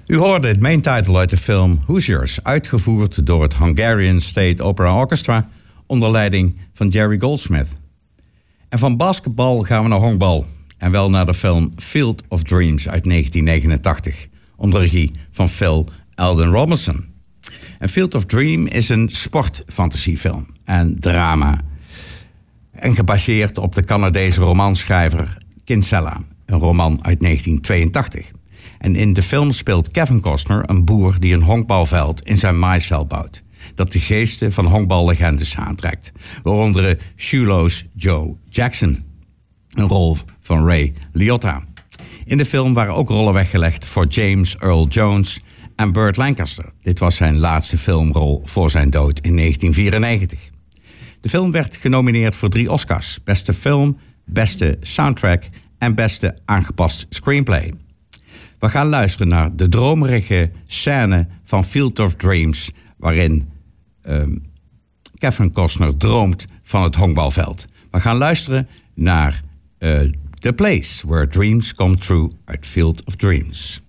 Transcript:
U hoorde het main title uit de film Hoosiers, uitgevoerd door het Hungarian State Opera Orchestra onder leiding van Jerry Goldsmith. En van basketbal gaan we naar honkbal en wel naar de film Field of Dreams uit 1989 onder regie van Phil Alden Robinson. En Field of Dream is een sportfantasiefilm en drama en gebaseerd op de Canadese romanschrijver Kinsella, een roman uit 1982. En in de film speelt Kevin Costner een boer die een honkbalveld in zijn maisveld bouwt, dat de geesten van honkballegendes aantrekt, waaronder Shulo's Joe Jackson, een rol van Ray Liotta. In de film waren ook rollen weggelegd voor James Earl Jones en Burt Lancaster. Dit was zijn laatste filmrol voor zijn dood in 1994. De film werd genomineerd voor 3 Oscars: beste film, beste soundtrack en beste aangepast screenplay. We gaan luisteren naar de dromerige scène van Field of Dreams, waarin Kevin Costner droomt van het honkbalveld. We gaan luisteren naar The Place Where Dreams Come True uit Field of Dreams.